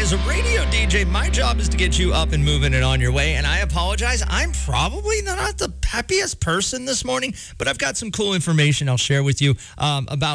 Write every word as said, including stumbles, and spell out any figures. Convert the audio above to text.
as a radio D J, my job is to get you up and moving and on your way. And I apologize. I'm probably not the happiest person this morning, but I've got some cool information I'll share with you um, about